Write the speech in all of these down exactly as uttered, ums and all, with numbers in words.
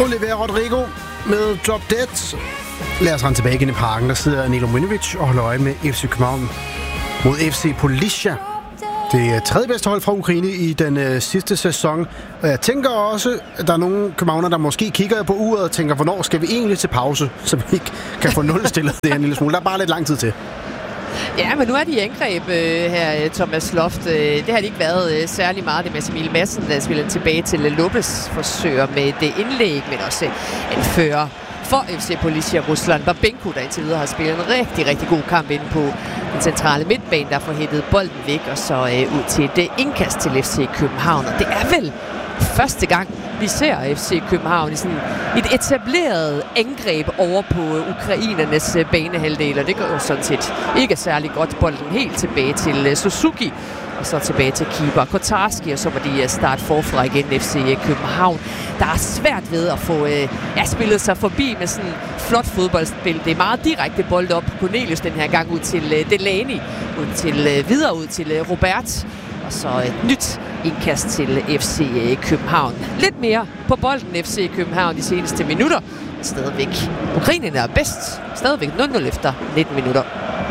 Oliver Rodrigo med Drop Dead. Lad os rende tilbage igen i parken. Der sidder Nilo Minovic og holder øje med F C København mod F C Polisia. Det er tredje bedste hold fra Ukraine i den øh, sidste sæson. Og jeg tænker også, at der er nogle københavner, der måske kigger på uret og tænker, hvornår skal vi egentlig til pause, så vi ikke kan få nulstillet det her en lille smule. Der er bare lidt lang tid til. Ja, men nu er de i angreb øh, her, Thomas Loft. Det har de ikke været øh, særlig meget. Det er Mads Emil Madsen, der spiller tilbage til Lopez, forsøger med det indlæg, men også en fører for F C Polisia Ruslan Babenko, der indtil videre har spillet en rigtig, rigtig god kamp inde på den centrale midtbane, der får hættet bolden væk, og så øh, ud til et indkast til F C København. Og det er vel første gang, vi ser F C København i sådan et etableret angreb over på ukrainernes banehalvdel, og det går jo sådan set ikke særlig godt. Bolden helt tilbage til Suzuki, og så tilbage til keeper Kotarski, og så må de starte forfra igen F C København. Der er svært ved at få øh, ja, spillet sig forbi med sådan flot fodboldspil. Det er meget direkte bold op på Cornelius den her gang ud til øh, Delaney, ud til, øh, videre ud til øh, Robert, og så et nyt indkast til F C København. Lidt mere på bolden F C København de seneste minutter. Stadigvæk ukrainerne er bedst. Stadigvæk nul nul efter nitten minutter.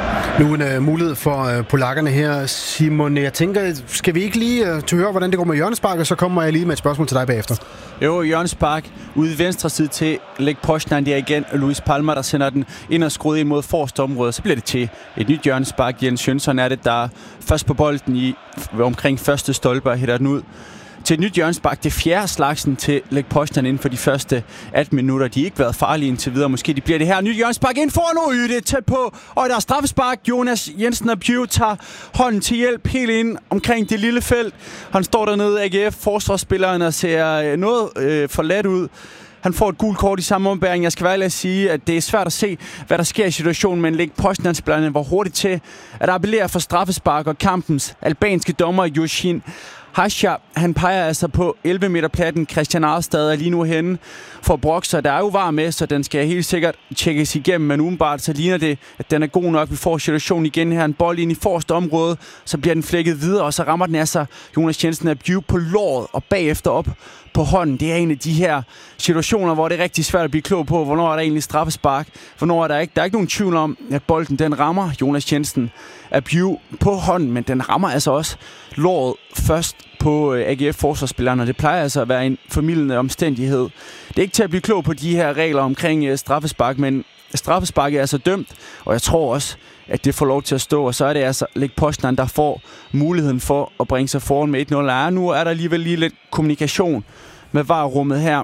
Nu en uh, mulighed for uh, polakkerne her. Simon, jeg tænker, skal vi ikke lige uh, til høre, hvordan det går med hjørnespark, og så kommer jeg lige med et spørgsmål til dig bagefter. Jo, hjørnespark ude i venstre side til Lech Poznan. Det er igen Luis Palma, der sender den ind og skruet ind mod forreste område. Så bliver det til et nyt hjørnespark. Jens Jønsson er det, der først på bolden i omkring første stolpe hætter den ud til et nyt hjørnespark. Det fjerde slagsen til Lech Poznan inden for de første atten minutter. De har ikke været farlige indtil videre. Måske de bliver det her. Nyt hjørnespark ind foran Øje. Det er tæt på. Og der er straffespark. Jonas Jensen og Pugh tager hånden til hjælp helt ind omkring det lille felt. Han står dernede, A G F, forsvarsspilleren, og ser noget øh, for let ud. Han får et gult kort i samme ombæring. Jeg skal være ærlig at sige, at det er svært at se, hvad der sker i situationen, men Lech Poznan-spillerne var hurtigt til at appellere for straffespark, og kampens albanske dommer Yoshin Hasha, han peger altså på elleve meter platten. Christian Arstad er lige nu henne for Brock, så der er jo var med, så den skal helt sikkert tjekkes igennem, men umiddelbart så ligner det, at den er god nok. Vi får situationen igen her, en bold ind i forreste område, så bliver den flækket videre, og så rammer den altså Jonas Jensen af Bue på låret og bagefter op på hånden. Det er en af de her situationer, hvor det er rigtig svært at blive klog på, hvornår er der egentlig straffespark, hvornår er der ikke. Der er ikke nogen tvivl om, at bolden den rammer Jonas Jensen af Bue på hånden, men den rammer altså også låret først på A G F-forsvarsspillerne, og det plejer altså at være en formildende omstændighed. Det er ikke til at blive klog på de her regler omkring straffespark, men straffespark er altså dømt, og jeg tror også, at det får lov til at stå, og så er det altså Lech Poznan, der får muligheden for at bringe sig foran med et nul. Ja, nu er der alligevel lige lidt kommunikation med V A R-rummet her.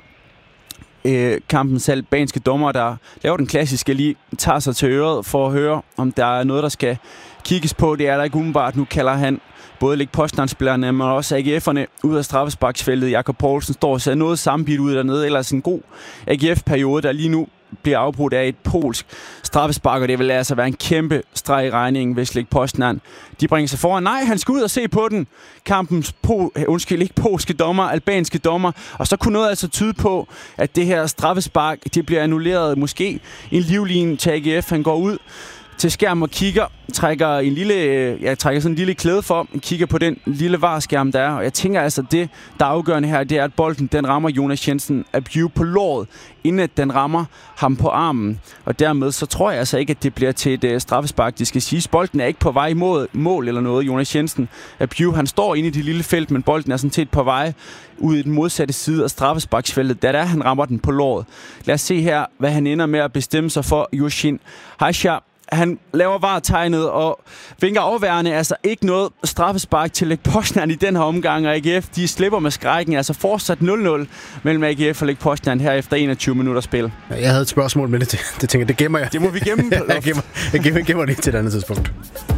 Øh, kampens albanske dommer, der laver den klassiske, lige tager sig til øret for at høre, om der er noget, der skal kigges på. Det er der ikke umiddelbart. Nu kalder han både Lech Poznan-spillerne, men også A G F'erne ud af straffesparksfeltet. Jakob Poulsen står og ser noget sammenbidt ud dernede. Ellers en god A G F-periode, der lige nu bliver afbrudt af et polsk straffespark, og det vil altså være en kæmpe streg i regningen, hvis Lech Poznan de bringer sig foran. Nej, han skal ud og se på den. Kampens po- undskyld, ikke polske dommer, albanske dommer, og så kunne noget altså tyde på, at det her straffespark, det bliver annulleret. Måske en livline til A G F. Han går ud til skærm og kigger, trækker en lille, jeg trækker sådan en lille klæde for, kigger på den lille V A R-skærm der er, og jeg tænker altså, det der er afgørende her, det er, at bolden den rammer Jonas Jensen af Bue på låret, inden at den rammer ham på armen, og dermed så tror jeg altså ikke, at det bliver til et uh, straffespark. Det skal siges, bolden er ikke på vej mod mål eller noget. Jonas Jensen af Bue, han står inde i det lille felt, men bolden er sådan set på vej ud i den modsatte side af straffesparksfeltet, da der han rammer den på låret. Lad os se her, hvad han ender med at bestemme sig for. Yoshin Hasha, han laver V A R-tegnet og vinker overværende, altså ikke noget straffespark til Lech Poznan i den her omgang, og A G F, de slipper med skrækken, altså fortsat nul nul mellem A G F og Lech Poznan her efter enogtyve minutter spil. Jeg havde et spørgsmål med det, det tænker jeg, det gemmer jeg. Det må vi gemme. jeg gemmer, jeg gemmer, gemmer det til et andet tidspunkt.